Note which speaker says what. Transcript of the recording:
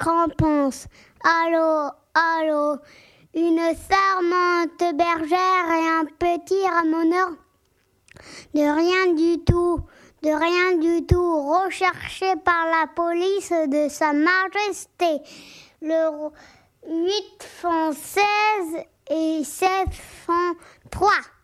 Speaker 1: en pense. Allô, allô, une charmante bergère et un petit ramoneur. De rien du tout, recherché par la police de Sa Majesté. Le 8 francs 16 et 7 francs 3.